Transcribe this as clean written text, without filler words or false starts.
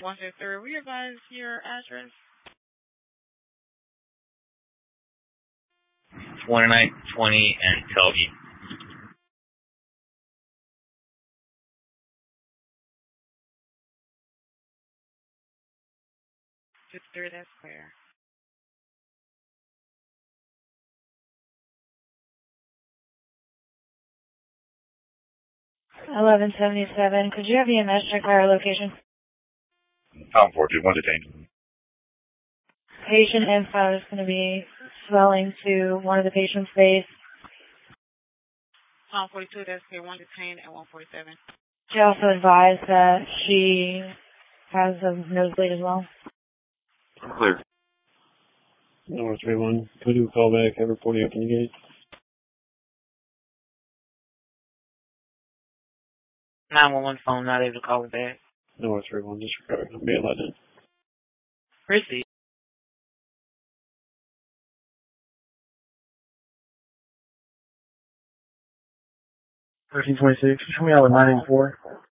153, we advise your address. 2920 and Toby. 53, that's clear. $11.77. Could you have EMS check our location? Tom 42, one detained. Patient info is going to be swelling to one of the patient's face. Tom 42, that's clear. 1 detained at 147. She also advised that she has a nosebleed as well. Clear. Number 31, could we do a call back, have reporting open the gate? 911 phone not able to call it back. Number 31, disregard. I'm being let in. Receive. 1326, show me out with 984.